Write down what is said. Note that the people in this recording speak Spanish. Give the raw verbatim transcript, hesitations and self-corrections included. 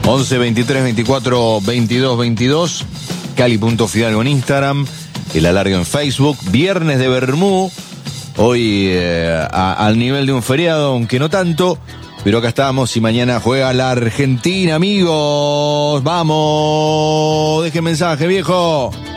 once, veintitrés, veinticuatro, veintidós, veintidós. Cali.Fidalgo en Instagram. El alargue en Facebook. Viernes de Bermú. Hoy eh, a, al nivel de un feriado, aunque no tanto. Pero acá estamos y mañana juega la Argentina, amigos. ¡Vamos! Dejen mensaje, viejo.